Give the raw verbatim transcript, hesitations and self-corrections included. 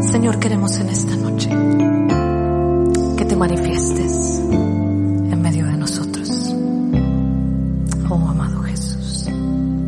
Señor, queremos en esta noche que te manifiestes.